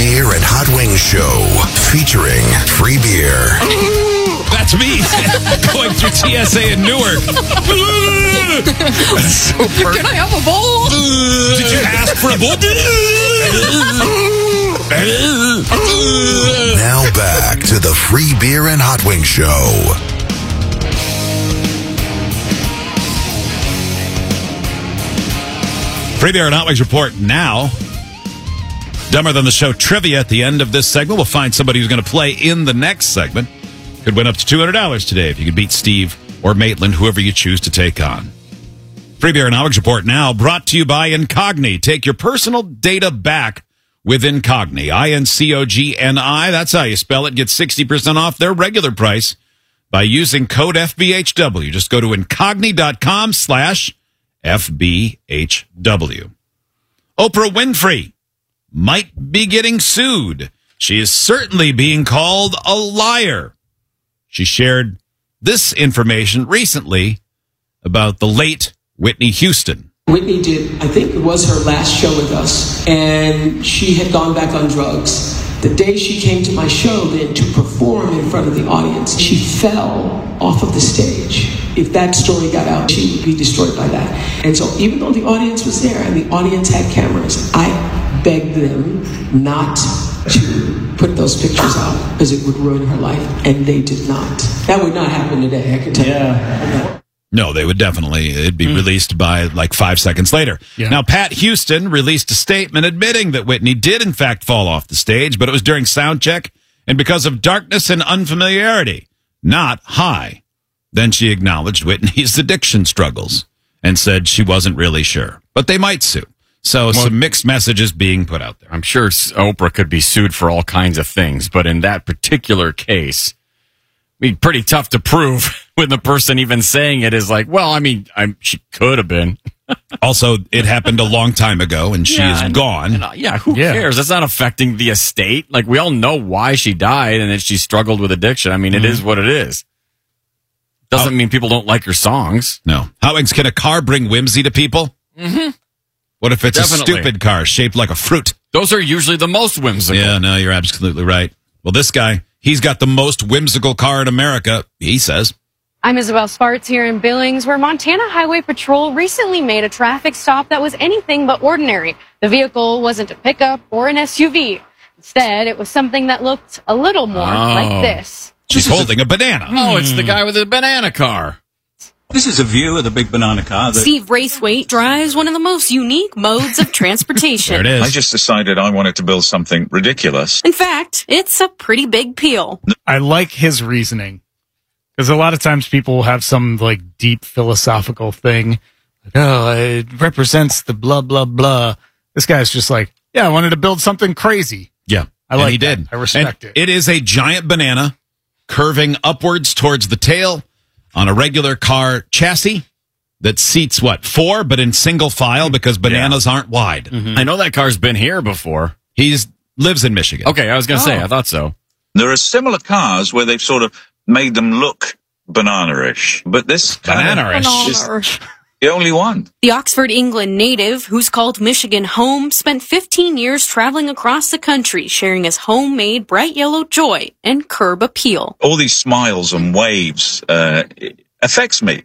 Beer and Hot Wings Show, featuring free beer. That's me going through TSA in Newark. Super. Can I have a bowl? Did you ask for a bowl? Now back to the Free Beer and Hot Wings Show. Free Beer and Hot Wings report now. Dumber Than the Show trivia at the end of this segment. We'll find somebody who's going to play in the next segment. Could win up to $200 today if you could beat Steve or Maitland, whoever you choose to take on. Free Beer and Hot Wings report now, brought to you by Incogni. Take your personal data back with Incogni. INCOGNI. That's how you spell it. Get 60% off their regular price by using code FBHW. Just go to incogni.com/FBHW. Oprah Winfrey might be getting sued. She is certainly being called a liar. She shared this information recently about the late Whitney Houston. Whitney did, I think it was her last show with us, and she had gone back on drugs. The day she came to my show then to perform in front of the audience, she fell off of the stage. If that story got out, she would be destroyed by that. And so even though the audience was there and the audience had cameras, I begged them not to put those pictures out because it would ruin her life, and they did not. That would not happen today, I can tell you. No, they would definitely. It'd be released by like 5 seconds later. Yeah. Now, Pat Houston released a statement admitting that Whitney did in fact fall off the stage, but it was during sound check and because of darkness and unfamiliarity, not high. Then she acknowledged Whitney's addiction struggles and said she wasn't really sure, but they might sue. So some mixed messages being put out there. I'm sure Oprah could be sued for all kinds of things, but in that particular case, it'd be pretty tough to prove when the person even saying it is like, well, I mean, she could have been. Also, it happened a long time ago, and she is gone. Who cares? That's not affecting the estate. Like, we all know why she died and that she struggled with addiction. I mean, it is what it is. Doesn't mean people don't like her songs. No. How can a car bring whimsy to people? Mm-hmm. What if it's a stupid car shaped like a fruit? Those are usually the most whimsical. Yeah, no, you're absolutely right. Well, this guy, he's got the most whimsical car in America, he says. I'm Isabel Sparts here in Billings, where Montana Highway Patrol recently made a traffic stop that was anything but ordinary. The vehicle wasn't a pickup or an SUV. Instead, it was something that looked a little more like this. She's holding a banana. Oh, it's the guy with the banana car. This is a view of the big banana car. Steve Braithwaite drives one of the most unique modes of transportation. There it is. I just decided I wanted to build something ridiculous. In fact, it's a pretty big peel. I like his reasoning. Because a lot of times people will have some like deep philosophical thing. Like, oh, it represents the blah, blah, blah. This guy's just like, yeah, I wanted to build something crazy. Yeah. He did. I respect it. It is a giant banana curving upwards towards the tail on a regular car chassis that seats, 4, but in single file because bananas aren't wide. Mm-hmm. I know that car's been here before. He lives in Michigan. Okay, I was going to say, I thought so. There are similar cars where they've sort of made them look banana-ish, but this banana-ish is the only one. The Oxford, England native, who's called Michigan home, spent 15 years traveling across the country, sharing his homemade bright yellow joy and curb appeal. All these smiles and waves it affects me.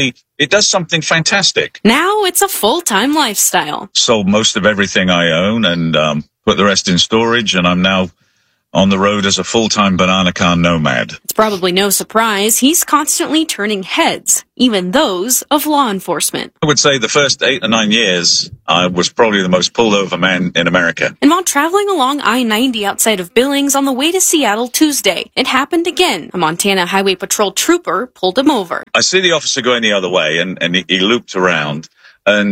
It does something fantastic. Now it's a full-time lifestyle. Sold most of everything I own and put the rest in storage, and I'm now on the road as a full-time banana car nomad. It's probably no surprise he's constantly turning heads, even those of law enforcement. I would say the first 8 or 9 years, I was probably the most pulled over man in America. And while traveling along I-90 outside of Billings on the way to Seattle Tuesday, it happened again. A Montana Highway Patrol trooper pulled him over. I see the officer going the other way, and he looped around, and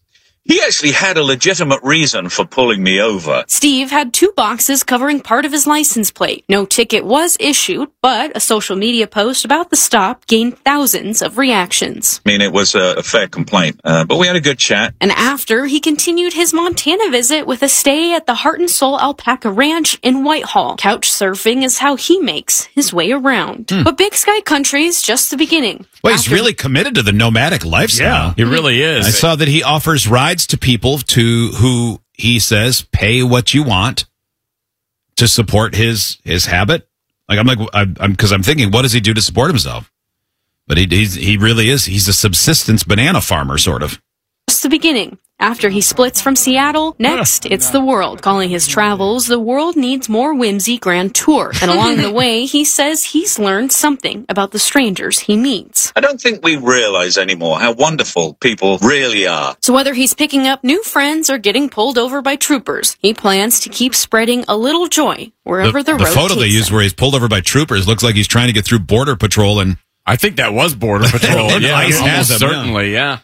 he actually had a legitimate reason for pulling me over. Steve had 2 boxes covering part of his license plate. No ticket was issued, but a social media post about the stop gained thousands of reactions. I mean, it was a fair complaint, but we had a good chat. And after, he continued his Montana visit with a stay at the Heart and Soul Alpaca Ranch in Whitehall. Couch surfing is how he makes his way around. But Big Sky Country is just the beginning. Well, he's really committed to the nomadic lifestyle. Yeah, he really is. I saw that he offers rides to people who he says pay what you want to support his habit. Like I'm thinking, what does he do to support himself? But he really is. He's a subsistence banana farmer, sort of. Just the beginning. After he splits from Seattle, next, it's the world. Calling his travels, The World Needs More Whimsy Grand Tour. And along the way, he says he's learned something about the strangers he meets. I don't think we realize anymore how wonderful people really are. So whether he's picking up new friends or getting pulled over by troopers, he plans to keep spreading a little joy wherever the road takes him. The photo they used him. where he's pulled over by troopers looks like he's trying to get through Border Patrol, and I think that was Border Patrol. Yeah, ICE almost has them, certainly, yeah.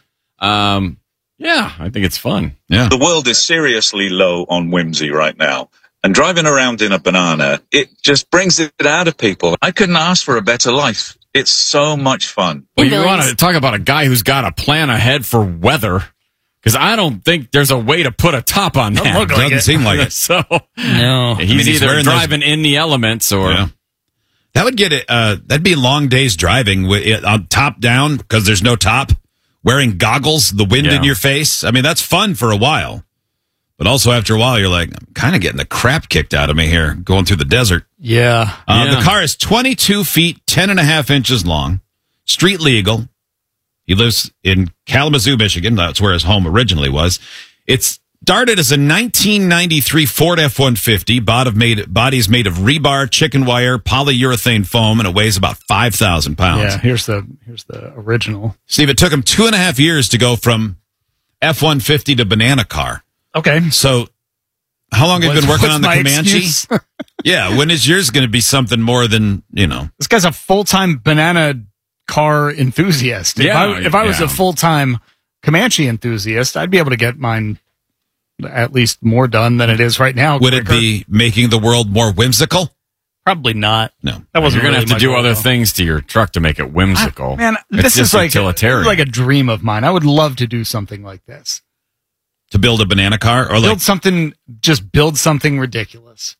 Yeah, I think it's fun. Yeah. The world is seriously low on whimsy right now. And driving around in a banana, it just brings it out of people. I couldn't ask for a better life. It's so much fun. Well, you want to talk about a guy who's got a plan ahead for weather, because I don't think there's a way to put a top on that. Doesn't seem like it. So No. he's either driving in the elements or... Yeah. That would get it. That'd be long days driving with it on top down because there's no top. Wearing goggles, the wind in your face. I mean, that's fun for a while. But also after a while, you're like, I'm kind of getting the crap kicked out of me here, going through the desert. Yeah. The car is 22 feet, 10.5 inches long, street legal. He lives in Kalamazoo, Michigan. That's where his home originally was. It started as a 1993 Ford F-150. Body's made of rebar, chicken wire, polyurethane foam, and it weighs about 5,000 pounds. Yeah, here's the original. Steve, it took him 2.5 years to go from F-150 to banana car. Okay. So how long have you been working on the my Comanche? Yeah, when is yours going to be something more than, This guy's a full-time banana car enthusiast. If I was a full-time Comanche enthusiast, I'd be able to get mine at least more done than it is right now. Would it be making the world more whimsical? Probably not. No. That wasn't You're going to really have to do my goal, other though. things to your truck to make it whimsical. Man, It's this just is like utilitarian. a dream of mine. I would love to do something like this. To build a banana car? Or Build something ridiculous.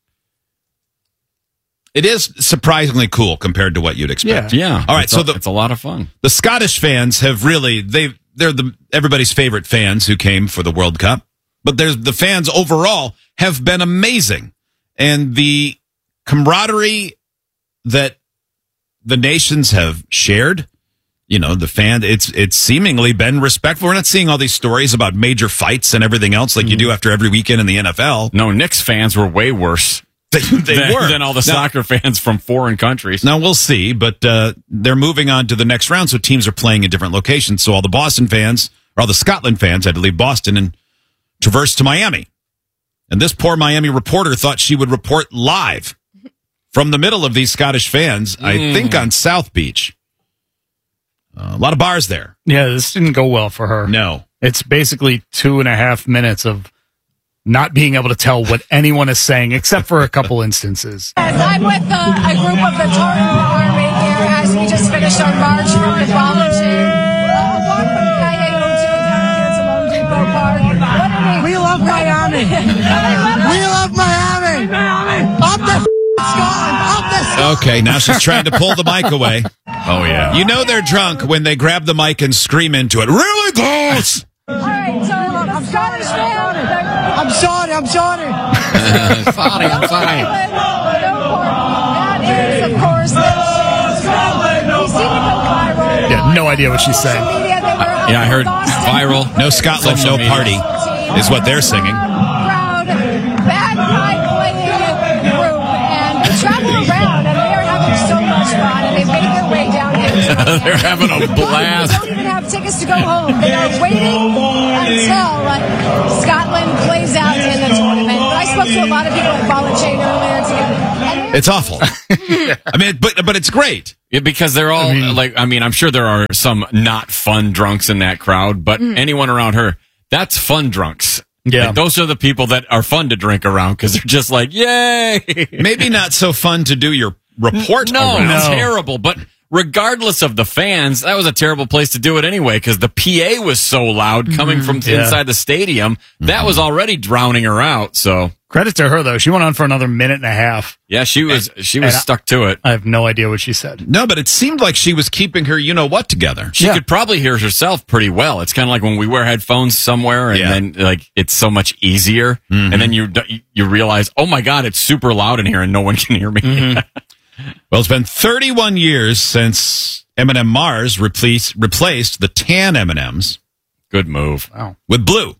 It is surprisingly cool compared to what you'd expect. Yeah. All right, it's a lot of fun. The Scottish fans have really, they're everybody's favorite fans who came for the World Cup. But the fans overall have been amazing. And the camaraderie that the nations have shared, it's seemingly been respectful. We're not seeing all these stories about major fights and everything else like you do after every weekend in the NFL. No, Knicks fans were way worse. They were. Than all the soccer fans from foreign countries. Now, we'll see, but they're moving on to the next round, so teams are playing in different locations. So all the Boston fans, or all the Scotland fans had to leave Boston and traverse to Miami. And this poor Miami reporter thought she would report live from the middle of these Scottish fans, I think on South Beach. A lot of bars there. Yeah, this didn't go well for her. No. It's basically 2.5 minutes of not being able to tell what anyone is saying, except for a couple instances. Yes, I'm with a group of the Tartan Army here as we just finished our march from the Volunteer. We love Miami. We love Miami. Up the Scotland. Up the Okay, now she's trying to pull the mic away. Oh, yeah. You know they're drunk when they grab the mic and scream into it. Really close! All right, so I'm Scottish fan. I'm sorry. Sorry. That is, of course, we see it go viral. Yeah, no idea what she's saying. Yeah, I heard viral. No Scotland, Social no media. party is what they're singing. Proud, bagpipe playing group, and they travel around, and they are having so much fun, and they've made their way down here. They're having a They blast. don't even have tickets to go home. They are waiting until Scotland plays out in the tournament. But I spoke to a lot of people at Volunteer earlier today. It's awful. I mean, but it's great. Yeah, because they're all I'm sure there are some not fun drunks in that crowd, but anyone around her, that's fun drunks. Yeah. Like, those are the people that are fun to drink around because they're just like, yay. Maybe not so fun to do your report around. No, terrible. But regardless of the fans, that was a terrible place to do it anyway because the PA was so loud coming from inside the stadium. That was already drowning her out. So Credit to her, though. She went on for another minute and a half. Yeah, she was stuck to it. I have no idea what she said. No, but it seemed like she was keeping her you-know-what together. She could probably hear herself pretty well. It's kind of like when we wear headphones somewhere and then like it's so much easier. And then you realize, oh my God, it's super loud in here and no one can hear me. Well, it's been 31 years since M&M Mars replaced the tan M&Ms. Good move. Wow. With blue.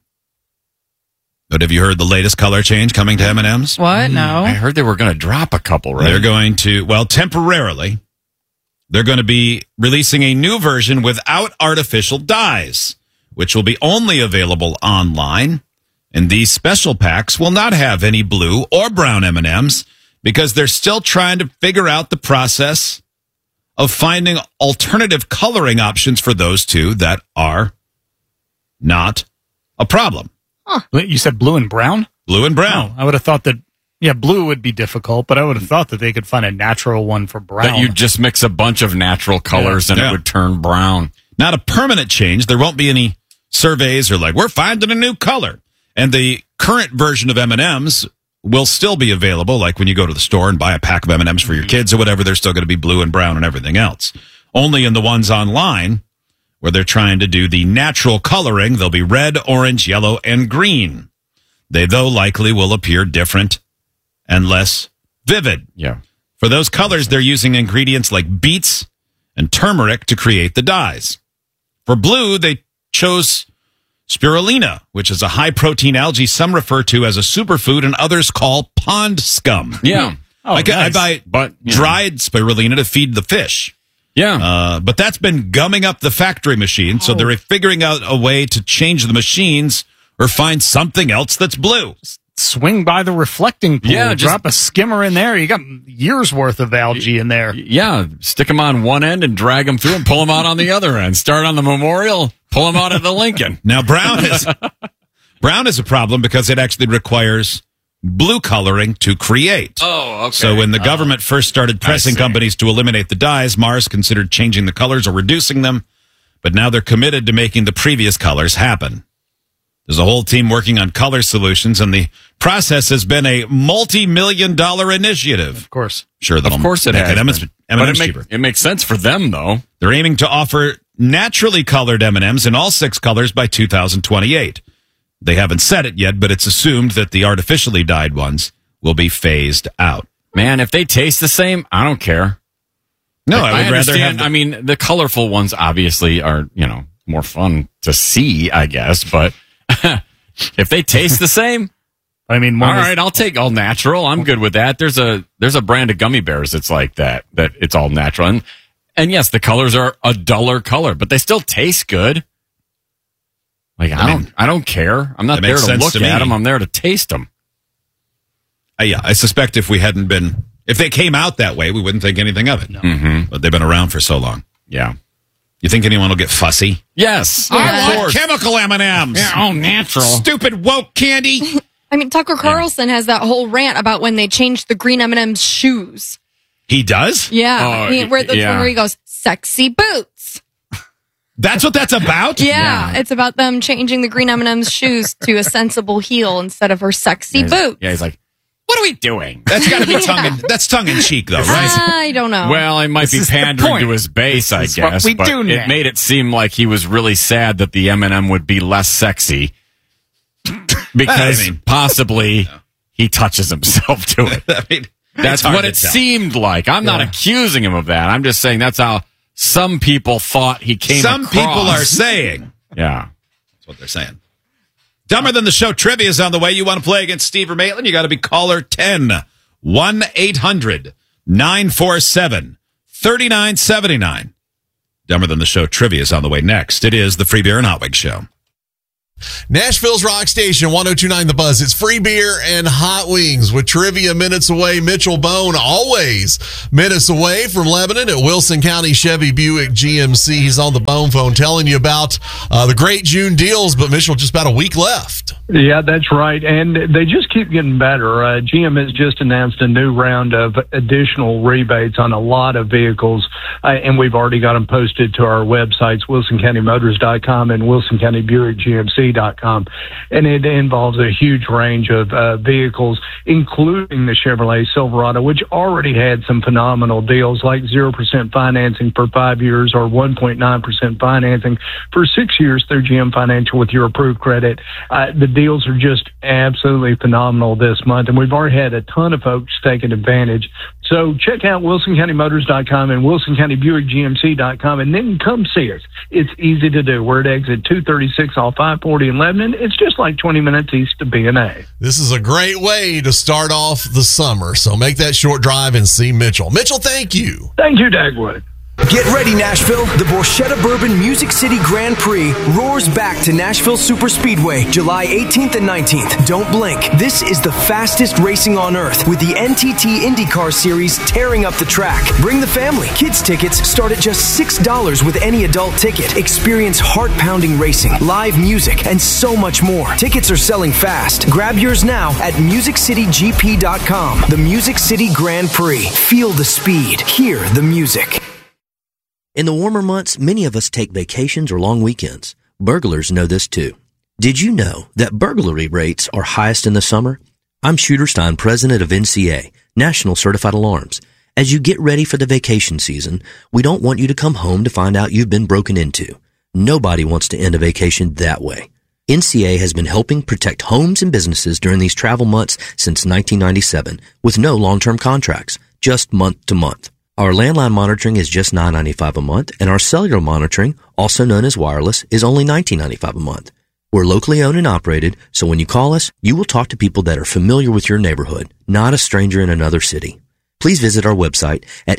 But have you heard the latest color change coming to M&Ms? What? No. I heard they were going to drop a couple, right? They're going to, well, temporarily, they're going to be releasing a new version without artificial dyes, which will be only available online. And these special packs will not have any blue or brown M&Ms because they're still trying to figure out the process of finding alternative coloring options for those two that are not a problem. Huh. You said blue and brown? Blue and brown. Oh, I would have thought that, blue would be difficult, but I would have thought that they could find a natural one for brown. That you just mix a bunch of natural colors and it would turn brown. Not a permanent change. There won't be any surveys or like, we're finding a new color. And the current version of M&Ms will still be available. Like when you go to the store and buy a pack of M&Ms for your kids or whatever, they're still going to be blue and brown and everything else. Only in the ones online where they're trying to do the natural coloring, they'll be red, orange, yellow, and green. They, though, likely will appear different and less vivid. Yeah. For those colors, they're using ingredients like beets and turmeric to create the dyes. For blue, they chose spirulina, which is a high-protein algae some refer to as a superfood and others call pond scum. Yeah. Oh, I buy dried spirulina to feed the fish. Yeah. But that's been gumming up the factory machine, so they're figuring out a way to change the machines or find something else that's blue. Swing by the reflecting pool, Yeah, just- drop a skimmer in there. You got years worth of algae in there. Yeah. Stick them on one end and drag them through and pull them out on the other end. Start on the Memorial, pull them out at the Lincoln. Now, brown is a problem because it actually requires blue coloring to create. Oh, okay. So when the government first started pressing companies to eliminate the dyes, Mars considered changing the colors or reducing them, but now they're committed to making the previous colors happen. There's a whole team working on color solutions, and the process has been a multi-million-dollar initiative. Of course. Sure, Of course it has. M&Ms But cheaper. it makes sense for them, though. They're aiming to offer naturally colored M&Ms in all 6 colors by 2028. They haven't said it yet, but it's assumed that the artificially dyed ones will be phased out. Man, if they taste the same, I don't care. No, I I would rather understand. have. I mean, the colorful ones obviously are, more fun to see, I guess. But if they taste the same, I mean, all right, I'll take all natural. I'm good with that. There's a brand of gummy bears that's like that it's all natural. And yes, the colors are a duller color, but they still taste good. Like, I don't care. I'm not there to look at them. I'm there to taste them. Yeah, I suspect if they came out that way, we wouldn't think anything of it. No. Mm-hmm. But they've been around for so long. Yeah. You think anyone will get fussy? Yes. I want chemical M&Ms. Yeah, all natural. Stupid woke candy. I mean, Tucker Carlson has that whole rant about when they changed the green M&M's shoes. He does? Yeah. Where he goes, sexy boots. That's what that's about? Yeah. It's about them changing the green M&M's shoes to a sensible heel instead of her sexy boots. Yeah, he's like, what are we doing? That's got to be tongue in cheek, though, right? I don't know. Well, it might be pandering to his base, I guess. What we do now. It made it seem like he was really sad that the M&M would be less sexy because possibly he touches himself to it. I mean, that's what it seemed like. I'm not accusing him of that. I'm just saying that's how some people thought he came Some across. people are saying. Yeah. That's what they're saying. Dumber Than the Show trivia is on the way. You want to play against Steve or Maitland? You got to be caller 10. 1-800-947-3979. Dumber Than the Show trivia is on the way next. It is the Free Beer and Hot Wings Show. Nashville's Rock Station, 102.9 The Buzz. It's free beer and hot wings with trivia minutes away. Mitchell Bone, always minutes away from Lebanon at Wilson County Chevy Buick GMC. He's on the Bone phone telling you about the great June deals, but Mitchell, just about a week left. Yeah, that's right. And they just keep getting better. GM has just announced a new round of additional rebates on a lot of vehicles, and we've already got them posted to our websites, wilsoncountymotors.com and Wilson County Buick GMC. WeareGMC.com. And it involves a huge range of vehicles, including the Chevrolet Silverado, which already had some phenomenal deals like 0% financing for 5 years or 1.9% financing for 6 years through GM Financial with your approved credit. The deals are just absolutely phenomenal this month, and we've already had a ton of folks taking advantage. So check out WilsonCountyMotors.com and WilsonCountyBuickGMC.com, and then come see us. It's easy to do. We're at exit 236 off 540 in Lebanon. It's just like 20 minutes east of B&A. This is a great way to start off the summer. So make that short drive and see Mitchell. Mitchell, thank you. Thank you, Dagwood. Get ready, Nashville. The Borchetta Bourbon Music City Grand Prix roars back to Nashville Superspeedway July 18th and 19th. Don't blink. This is the fastest racing on earth with the NTT IndyCar Series tearing up the track. Bring the family. Kids tickets start at just $6 with any adult ticket. Experience heart-pounding racing, live music, and so much more. Tickets are selling fast. Grab yours now at MusicCityGP.com. The Music City Grand Prix. Feel the speed. Hear the music. In the warmer months, many of us take vacations or long weekends. Burglars know this too. Did you know that burglary rates are highest in the summer? I'm Shooter Stein, president of NCA, National Certified Alarms. As you get ready for the vacation season, we don't want you to come home to find out you've been broken into. Nobody wants to end a vacation that way. NCA has been helping protect homes and businesses during these travel months since 1997 with no long-term contracts, just month to month. Our landline monitoring is just $9.95 a month, and our cellular monitoring, also known as wireless, is only $19.95 a month. We're locally owned and operated, so when you call us, you will talk to people that are familiar with your neighborhood, not a stranger in another city. Please visit our website at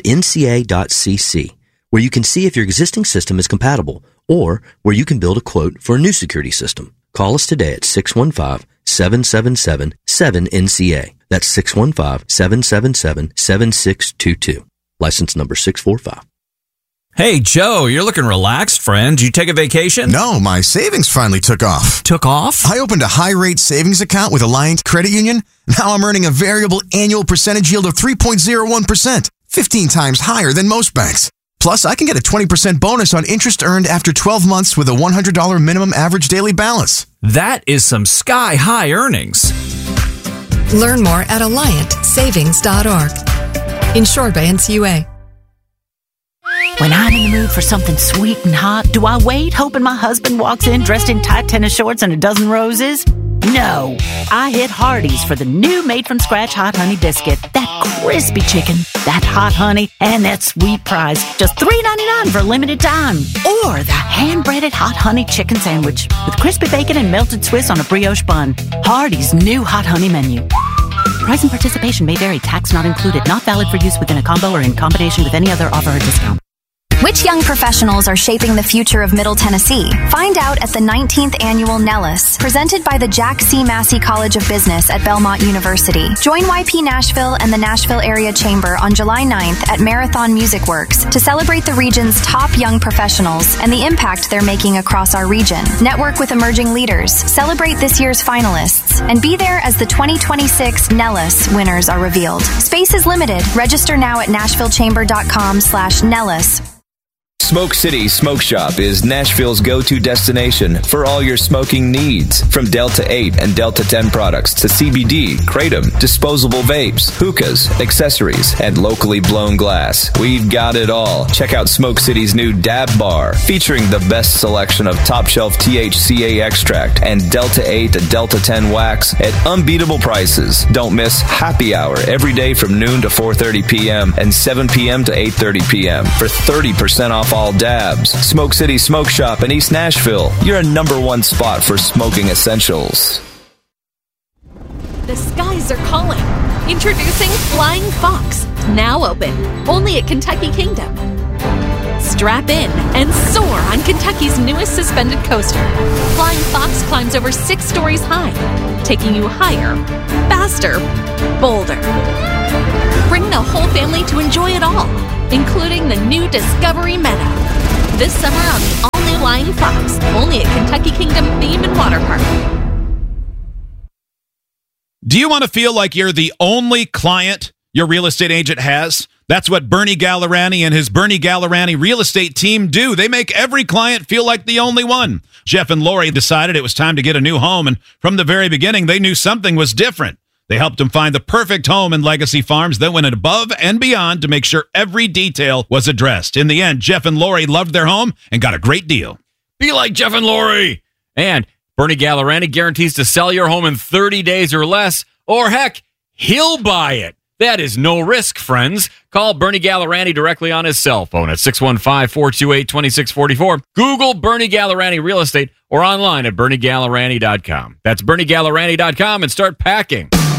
nca.cc, where you can see if your existing system is compatible, or where you can build a quote for a new security system. Call us today at 615-777-7NCA. That's 615-777-7622. License number 645. Hey, Joe, you're looking relaxed, friend. Did you take a vacation? No, my savings finally took off. Took off? I opened a high-rate savings account with Alliant Credit Union. Now I'm earning a variable annual percentage yield of 3.01%, 15 times higher than most banks. Plus, I can get a 20% bonus on interest earned after 12 months with a $100 minimum average daily balance. That is some sky-high earnings. Learn more at AlliantSavings.org. Insured by NCUA. When I'm in the mood for something sweet and hot, do I wait hoping my husband walks in dressed in tight tennis shorts and a dozen roses? No. I hit Hardee's for the new made-from-scratch Hot Honey Biscuit. That crispy chicken, that hot honey, and that sweet prize. Just $3.99 for a limited time. Or the hand-breaded Hot Honey Chicken Sandwich with crispy bacon and melted Swiss on a brioche bun. Hardee's new Hot Honey menu. Price and participation may vary. Tax not included. Not valid for use within a combo or in combination with any other offer or discount. Which young professionals are shaping the future of Middle Tennessee? Find out at the 19th Annual Nellis, presented by the Jack C. Massey College of Business at Belmont University. Join YP Nashville and the Nashville Area Chamber on July 9th at Marathon Music Works to celebrate the region's top young professionals and the impact they're making across our region. Network with emerging leaders, celebrate this year's finalists, and be there as the 2026 Nellis winners are revealed. Space is limited. Register now at NashvilleChamber.com/Nellis. Smoke City Smoke Shop is Nashville's go-to destination for all your smoking needs. From Delta 8 and Delta 10 products to CBD, Kratom, disposable vapes, hookahs, accessories, and locally blown glass. We've got it all. Check out Smoke City's new Dab Bar, featuring the best selection of top-shelf THCA extract and Delta 8 to Delta 10 wax at unbeatable prices. Don't miss Happy Hour every day from noon to 4:30 p.m. and 7 p.m. to 8:30 p.m. for 30% off all dabs. Smoke City Smoke Shop in East Nashville. You're a #1 spot for smoking essentials. The skies are calling. Introducing Flying Fox. Now open. Only at Kentucky Kingdom. Strap in and soar on Kentucky's newest suspended coaster. Flying Fox climbs over 6 stories high, taking you higher, faster, bolder. Bring the whole family to enjoy it all, including the new Discovery Meadow. This summer on the all-new Flying Fox, only at Kentucky Kingdom Theme and Water Park. Do you want to feel like you're the only client your real estate agent has. That's what Bernie Gallerani and his Bernie Gallerani real estate team do. They make every client feel like the only one. Jeff and Lori decided it was time to get a new home, and from the very beginning, they knew something was different. They helped him find the perfect home in Legacy Farms, then went above and beyond to make sure every detail was addressed. In the end, Jeff and Lori loved their home and got a great deal. Be like Jeff and Lori. And Bernie Gallerani guarantees to sell your home in 30 days or less, or heck, he'll buy it. That is no risk, friends. Call Bernie Gallerani directly on his cell phone at 615-428-2644. Google Bernie Gallerani Real Estate or online at BernieGallerani.com. That's BernieGallerani.com and start packing.